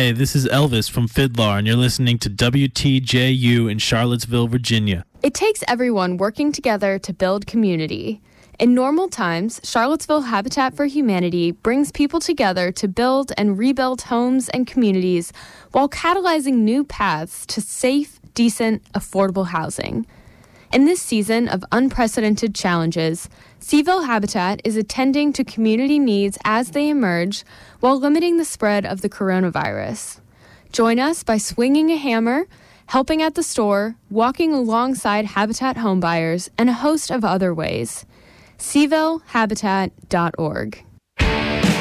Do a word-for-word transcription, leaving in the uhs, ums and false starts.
Hey, this is Elvis from Fidlar, and you're listening to W T J U in Charlottesville, Virginia. It takes everyone working together to build community. In normal times, Charlottesville Habitat for Humanity brings people together to build and rebuild homes and communities while catalyzing new paths to safe, decent, affordable housing. In this season of unprecedented challenges, Seaville Habitat is attending to community needs as they emerge while limiting the spread of the coronavirus. Join us by swinging a hammer, helping at the store, walking alongside Habitat homebuyers, and a host of other ways. Seaville Habitat dot org.